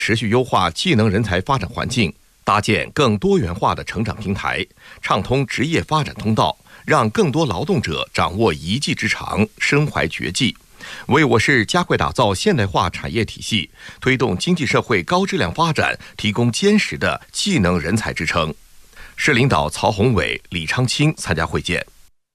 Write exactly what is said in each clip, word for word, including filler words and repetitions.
持续优化技能人才发展环境，搭建更多元化的成长平台，畅通职业发展通道，让更多劳动者掌握一技之长，身怀绝技，为我市加快打造现代化产业体系，推动经济社会高质量发展提供坚实的技能人才支撑。市领导曹宏伟、李昌清参加会见。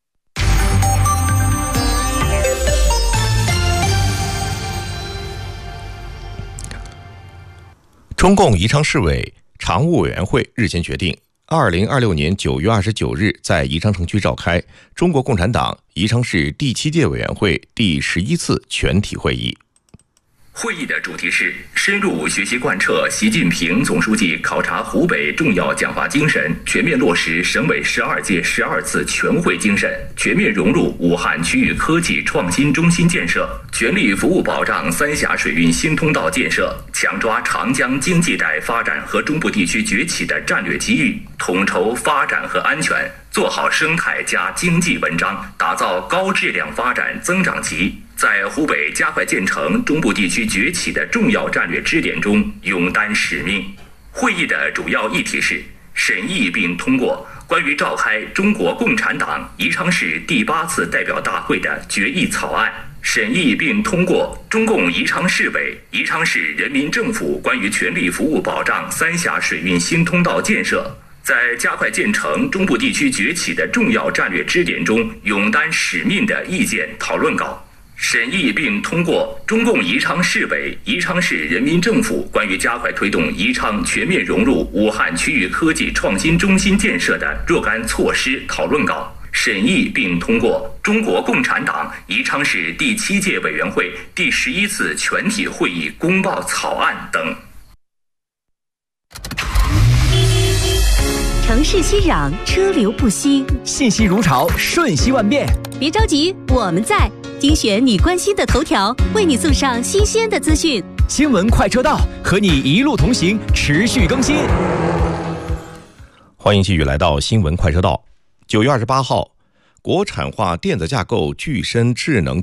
中共宜昌市委常务委员会日前决定，二零二六年九月二十九日在宜昌城区召开中国共产党宜昌市第七届委员会第十一次全体会议。 会议的主题是深入学习贯彻习近平总书记考察湖北重要讲话精神，全面落实省委十二届十二次全会精神，全面融入武汉区域科技创新中心建设，全力服务保障三峡水运新通道建设，强抓长江经济带发展和中部地区崛起的战略机遇，统筹发展和安全，做好生态加经济文章，打造高质量发展增长极，在湖北加快建成中部地区崛起的重要战略支点中勇担使命。会议的主要议题是审议并通过关于召开中国共产党宜昌市第八次代表大会的决议草案，审议并通过中共宜昌市委、宜昌市人民政府关于全力服务保障三峡水运新通道建设，在加快建成中部地区崛起的重要战略支点中勇担使命的意见讨论稿，审议并通过中共宜昌市委、宜昌市人民政府关于加快推动宜昌全面融入武汉区域科技创新中心建设的若干措施讨论稿，审议并通过中国共产党宜昌市第七届委员会第十一次全体会议公报草案等。 城市熙攘，车流不息， 信息如潮，瞬息万变。 别着急，我们在精选你关心的头条，为你送上新鲜的资讯。 新闻快车道，和你一路同行，持续更新。 欢迎继续来到新闻快车道。九月二十八号，国产化电子架构具身智能